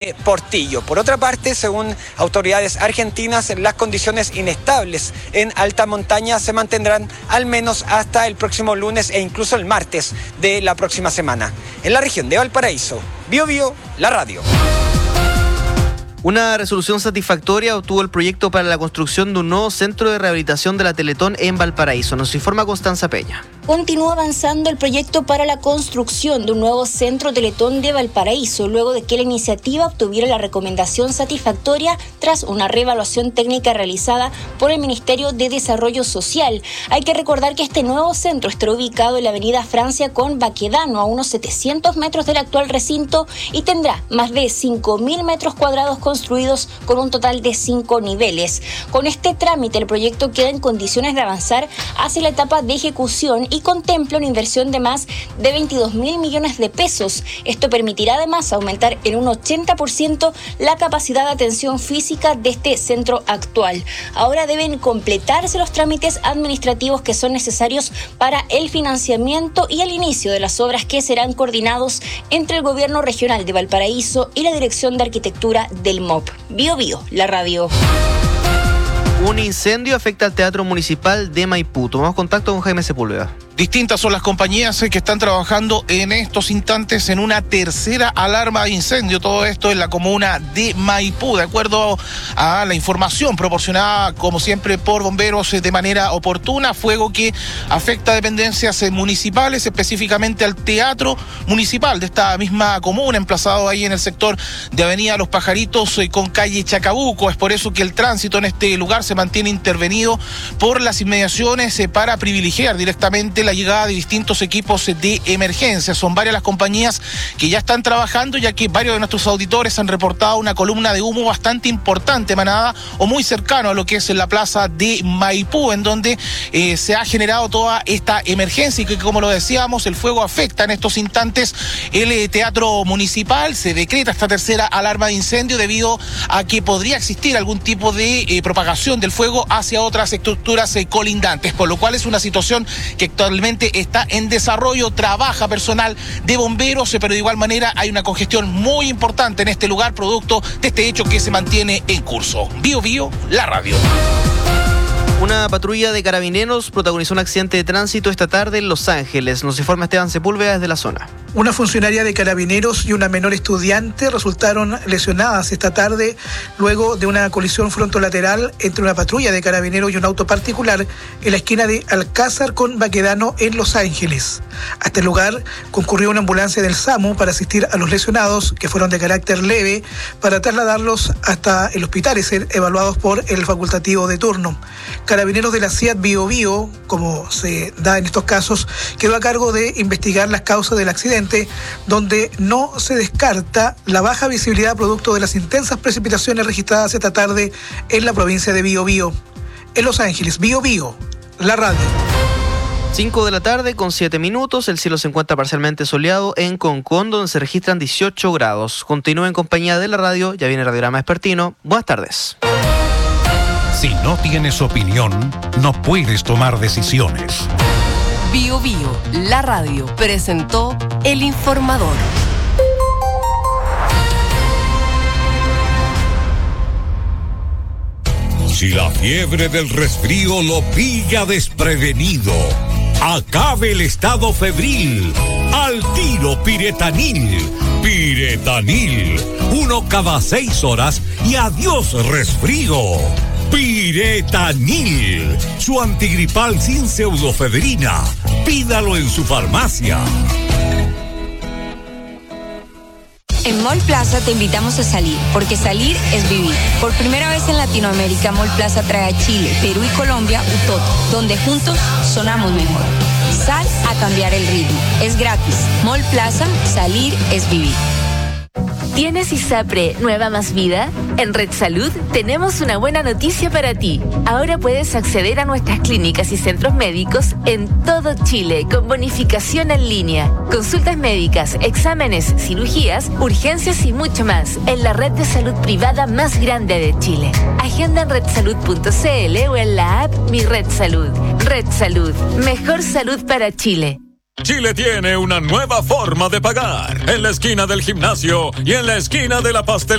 de Portillo. Por otra parte, según autoridades argentinas, las condiciones inestables en alta montaña se mantendrán al menos hasta el próximo lunes e incluso el martes de la próxima semana. En la región de Valparaíso, BioBio, la radio. Una resolución satisfactoria obtuvo el proyecto para la construcción de un nuevo centro de rehabilitación de la Teletón en Valparaíso. Nos informa Constanza Peña. Continúa avanzando el proyecto para la construcción de un nuevo centro Teletón de Valparaíso, luego de que la iniciativa obtuviera la recomendación satisfactoria tras una reevaluación técnica realizada por el Ministerio de Desarrollo Social. Hay que recordar que este nuevo centro estará ubicado en la avenida Francia con Baquedano, a unos 700 metros del actual recinto, y tendrá más de 5.000 metros cuadrados construidos con un total de 5 niveles. Con este trámite, el proyecto queda en condiciones de avanzar hacia la etapa de ejecución y contempla una inversión de más de 22.000 millones de pesos. Esto permitirá además aumentar en un 80% la capacidad de atención física de este centro actual. Ahora deben completarse los trámites administrativos que son necesarios para el financiamiento y el inicio de las obras, que serán coordinados entre el Gobierno Regional de Valparaíso y la Dirección de Arquitectura del MOP. BioBio, la radio. Un incendio afecta al Teatro Municipal de Maipú. Tomamos contacto con Jaime Sepúlveda. Distintas son las compañías que están trabajando en estos instantes en una tercera alarma de incendio. Todo esto en la comuna de Maipú, de acuerdo a la información proporcionada, como siempre, por bomberos de manera oportuna. Fuego que afecta a dependencias municipales, específicamente al Teatro Municipal de esta misma comuna, emplazado ahí en el sector de Avenida Los Pajaritos con calle Chacabuco. Es por eso que el tránsito en este lugar se mantiene intervenido por las inmediaciones para privilegiar directamente la llegada de distintos equipos de emergencia. Son varias las compañías que ya están trabajando, ya que varios de nuestros auditores han reportado una columna de humo bastante importante emanada o muy cercano a lo que es la plaza de Maipú, en donde se ha generado toda esta emergencia y que, como lo decíamos, el fuego afecta en estos instantes el Teatro Municipal. Se decreta esta tercera alarma de incendio debido a que podría existir algún tipo de propagación del fuego hacia otras estructuras colindantes, por lo cual es una situación que actualmente está en desarrollo. Trabaja personal de bomberos, pero de igual manera hay una congestión muy importante en este lugar, producto de este hecho que se mantiene en curso. BioBio, la radio. Una patrulla de carabineros protagonizó un accidente de tránsito esta tarde en Los Ángeles. Nos informa Esteban Sepúlveda desde la zona. Una funcionaria de carabineros y una menor estudiante resultaron lesionadas esta tarde luego de una colisión frontolateral entre una patrulla de carabineros y un auto particular en la esquina de Alcázar con Baquedano en Los Ángeles. Hasta el lugar concurrió una ambulancia del SAMU para asistir a los lesionados, que fueron de carácter leve, para trasladarlos hasta el hospital y ser evaluados por el facultativo de turno. Carabineros de la CIAT BioBio, como se da en estos casos, quedó a cargo de investigar las causas del accidente, donde no se descarta la baja visibilidad producto de las intensas precipitaciones registradas esta tarde en la provincia de Biobío. En Los Ángeles, BioBio, la radio. 5 de la tarde con 7 minutos, el cielo se encuentra parcialmente soleado en Concón, donde se registran 18 grados. Continúa en compañía de la radio, ya viene Radiograma Vespertino. Buenas tardes. Si no tienes opinión, no puedes tomar decisiones. BioBio, la radio, presentó El Informador. Si la fiebre del resfrío lo pilla desprevenido, acabe el estado febril. Al tiro Piretanil. Piretanil. 1 cada 6 horas y adiós resfrío. Piretanil, su antigripal sin pseudofedrina. Pídalo en su farmacia. En Mall Plaza te invitamos a salir, porque salir es vivir. Por primera vez en Latinoamérica, Mall Plaza trae a Chile, Perú y Colombia Utoto, donde juntos sonamos mejor. Sal a cambiar el ritmo. Es gratis. Mall Plaza, salir es vivir. ¿Tienes ISAPRE Nueva Más Vida? En Red Salud tenemos una buena noticia para ti. Ahora puedes acceder a nuestras clínicas y centros médicos en todo Chile con bonificación en línea. Consultas médicas, exámenes, cirugías, urgencias y mucho más en la red de salud privada más grande de Chile. Agenda en redsalud.cl o en la app Mi Red Salud. Red Salud, mejor salud para Chile. Chile tiene una nueva forma de pagar. En la esquina del gimnasio y en la esquina de la pastelería.